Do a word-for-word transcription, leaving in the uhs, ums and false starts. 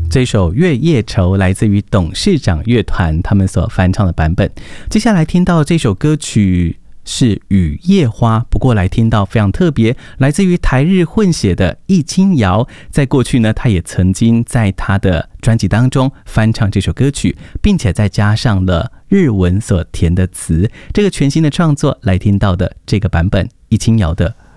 这首《月夜愁》来自于董事长乐团他们所翻唱的版本。接下来听到这首歌曲是雨夜花，不过来听到非常特别，来自于台日混血的易清瑶，在过去呢，他也曾经在他的专辑当中翻唱这首歌曲，并且再加上了日文所填的词。这个全新的创作来听到的这个版本，易清瑶的